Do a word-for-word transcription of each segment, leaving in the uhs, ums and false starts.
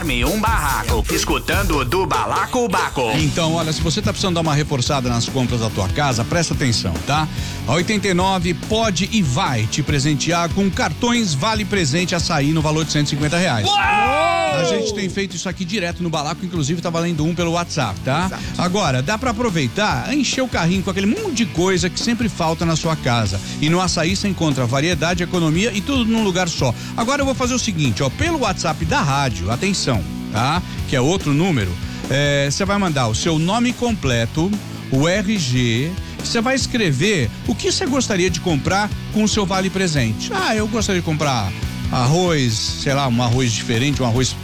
arme um barraco, escutando do Balaco Baco. Então, olha, se você tá precisando dar uma reforçada nas compras da tua casa, presta atenção, tá? A oitenta e nove pode e vai te presentear com cartões Vale Presente Açaí no valor de cento e cinquenta reais. Uou! A gente tem feito isso aqui direto no Balaco, inclusive tá valendo um pelo WhatsApp, tá? Exato. Agora, dá pra aproveitar, encher o carrinho com aquele monte de coisa que sempre falta na sua casa. E no Açaí você encontra variedade, economia e tudo num lugar só. Agora eu vou fazer o seguinte, ó, pelo WhatsApp da rádio, atenção, tá? Que é outro número, você é, vai mandar o seu nome completo, o R G, você vai escrever o que você gostaria de comprar com o seu Vale Presente. Ah, eu gostaria de comprar arroz, sei lá, um arroz diferente, um arroz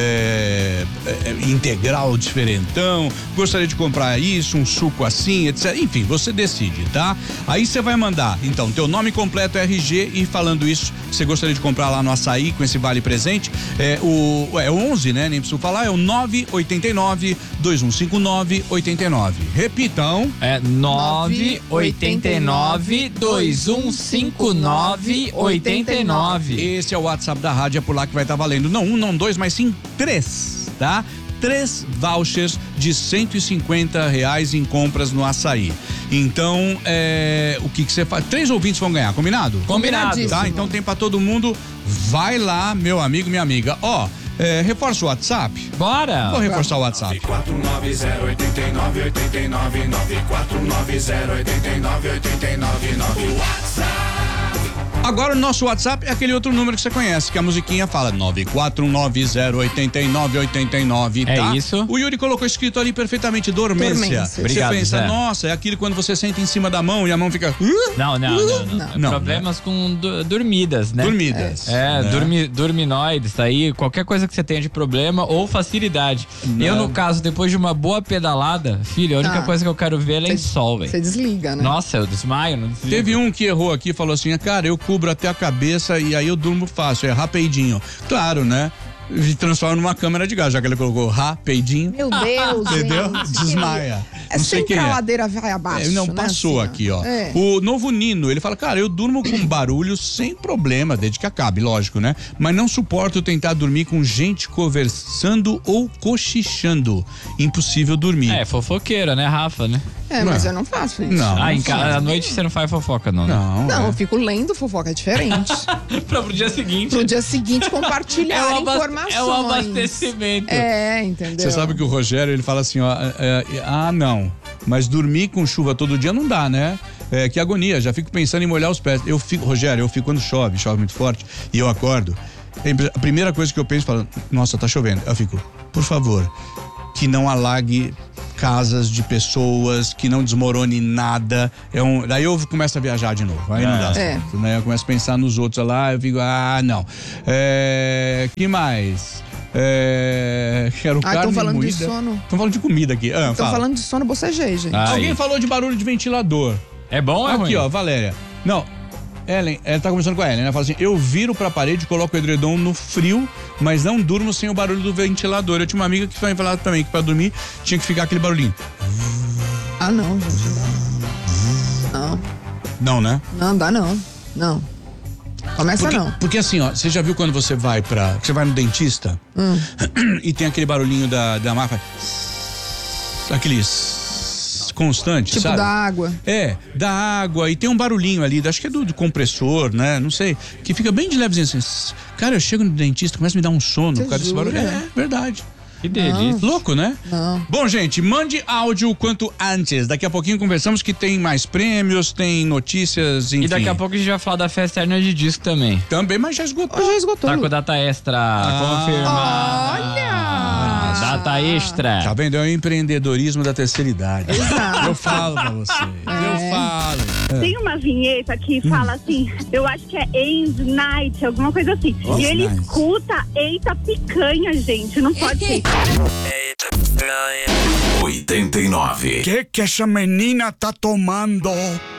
é, é, integral diferentão, gostaria de comprar isso, um suco assim, etcétera. Enfim, você decide, tá? Aí você vai mandar, então, teu nome completo, R G, e falando isso, você gostaria de comprar lá no Açaí com esse Vale Presente, é o é onze, né? Nem preciso falar, é o nove oito nove, dois um cinco nove, oito nove. Repitam. É nove oito nove, dois um cinco nove, oito nove. Esse é o WhatsApp da rádio, é por lá que vai estar tá valendo. Não um, não dois, mas sim três, tá? Três vouchers de cento e cinquenta reais em compras no Açaí. Então, é, o que que você faz? Três ouvintes vão ganhar, combinado? Combinado. Tá? Então tem pra todo mundo. Vai lá, meu amigo, minha amiga. Ó, é, reforça o WhatsApp. Bora! Vou reforçar o WhatsApp. nove quatro nove zero oito nove oito nove, nove quatro nove zero oito nove oito nove nove. WhatsApp. Agora o nosso WhatsApp é aquele outro número que você conhece, que a musiquinha fala nove quatro nove zero oito nove oito nove, tá? É isso. O Yuri colocou escrito ali perfeitamente, dormência. Dormência. Obrigado, Você pensa, Zé. nossa, é aquilo quando você senta em cima da mão e a mão fica... Não, não, não, não. Não. Não, Problemas com du- dormidas, né? Dormidas. É, né? dormi, dorminoides, aí qualquer coisa que você tenha de problema ou facilidade. Não. Eu, no caso, depois de uma boa pedalada, filho, a única Ah. coisa que eu quero ver é lençol, velho. Você desliga, né? Nossa, eu desmaio, não desligo. Teve um que errou aqui e falou assim, cara, eu cubro até a cabeça e aí eu durmo fácil, é rapidinho. Claro, né? E transforma numa câmera de gás, já que ele colocou rapidinho. Meu Deus, Entendeu? gente. Desmaia. É Não sei sempre quem a é. ladeira vai abaixo, É, não, né, passou assim, aqui, ó. É. O novo Nino, ele fala, cara, eu durmo com barulho sem problema, desde que acabe, lógico, né? Mas não suporto tentar dormir com gente conversando ou cochichando. Impossível dormir. É, fofoqueira, né, Rafa, né? É, mas Não. eu não faço isso. Não. Ah, em casa, à noite você não faz fofoca, não, né? Não, Não, é. eu fico lendo fofoca, é diferente. Pra pro dia seguinte. Pro dia seguinte compartilhar É o aba- informações. é o abastecimento. É, entendeu? Você sabe que o Rogério, ele fala assim, ó, é, é, ah, não, mas dormir com chuva todo dia não dá, né? É, que agonia, já fico pensando em molhar os pés. Eu fico, Rogério, eu fico quando chove, chove muito forte, e eu acordo, a primeira coisa que eu penso, falo, nossa, tá chovendo. Eu fico, por favor, que não alague casas de pessoas, que não desmorone nada. É um, daí eu começo a viajar de novo. Aí não dá É. certo, né? Eu começo a pensar nos outros lá, eu fico, ah, não. É, que mais? É, quero Ah, carne estão falando moída. de sono. Estão falando de comida aqui. Ah, Tô fala. falando de sono, bocejei, gente. Ah. Alguém Aí. falou de barulho de ventilador. É bom ou é ruim? Aqui, ó, Valéria. Não, Ellen, ela tá conversando com a Ellen, ela fala assim, eu viro pra parede, coloco o edredom no frio, mas não durmo sem o barulho do ventilador. Eu tinha uma amiga que foi falar também que pra dormir tinha que ficar aquele barulhinho. Ah, não, gente. Não. Não, né? Não, dá não. Não. Começa Porque, não. porque assim, ó, você já viu quando você vai pra. Você vai no dentista Hum. e tem aquele barulhinho da, da máquina. Aquele constante, Tipo sabe? da água. É, da água, e tem um barulhinho ali, acho que é do, do compressor, né? Não sei, que fica bem de levezinho assim. Cara, eu chego no dentista, começa a me dar um sono Você por causa desse jura? barulho. É, verdade. Que delícia. Louco, né? Não. Bom, gente, mande áudio o quanto antes. Daqui a pouquinho conversamos que tem mais prêmios, tem notícias, enfim. E daqui a pouco a gente vai falar da festa Hernia de Disco também. Também, mas já esgotou. Hoje já esgotou. Tá com data extra confirmada. Olha! Data extra. Tá vendo? É o empreendedorismo da terceira idade. Exato. Eu falo pra vocês. Eu falo. Tem uma vinheta que fala assim, eu acho que é End Night, alguma coisa assim. Oh, e ele nice. escuta Eita Picanha, gente. Não pode ser. oitenta e nove. Que que essa menina tá tomando?